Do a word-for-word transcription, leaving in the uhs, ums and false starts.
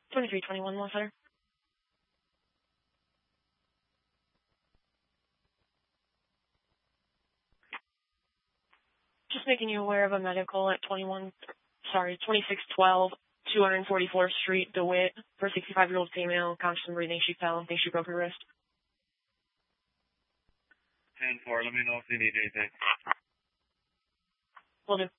twenty-three twenty-one, Melissa. Just making you aware of a medical at twenty-one, sorry, twenty-six twelve, two forty-fourth Street, DeWitt, for a sixty-five-year-old female, conscious and breathing. She fell and thinks she broke her wrist. ten four, let me know if you need anything. Will do.